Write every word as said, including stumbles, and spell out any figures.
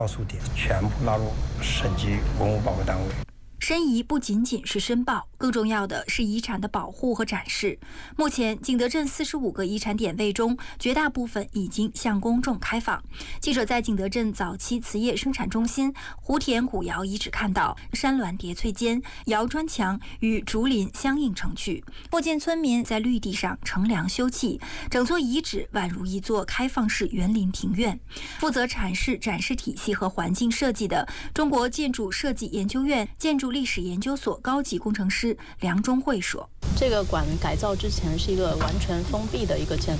要素点全部纳入省级文物保护单位。 申遗不仅仅是申报，更重要的是遗产的保护和展示。目前，景德镇四十五个遗产点位中，绝大部分已经向公众开放。记者在景德镇早期瓷业生产中心湖田古窑遗址看到，山峦叠翠间，窑砖墙与竹林相映成趣。附近村民在绿地上乘凉休憩，整座遗址宛如一座开放式园林庭院。负责阐释展示体系和环境设计的中国建筑设计研究院建筑历史研究所高级工程师梁忠慧说：“ 这个馆改造之前是一个完全封闭的一个建